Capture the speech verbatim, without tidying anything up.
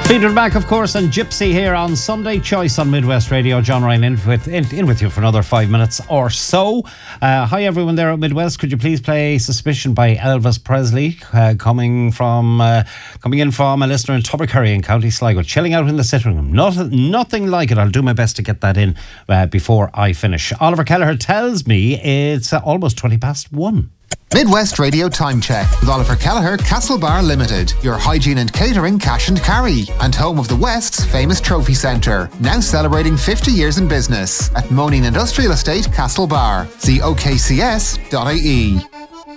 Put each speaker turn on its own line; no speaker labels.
Feedback back, of course, and Gypsy here on Sunday Choice on Midwest Radio. John Ryan in with, in, in with you for another five minutes or so. Uh, hi, everyone there at Midwest. Could you please play Suspicion by Elvis Presley, uh, coming from uh, coming in from a listener in Tubbercurry in County Sligo, chilling out in the sitting room. Not, nothing like it. I'll do my best to get that in uh, before I finish. Oliver Kelleher tells me it's uh, almost twenty past one.
Midwest Radio Time Check with Oliver Kelleher, Castlebar Limited, your hygiene and catering cash and carry, and home of the West's famous trophy centre, now celebrating fifty years in business at Moaning Industrial Estate, Castlebar. See O K C S dot I E.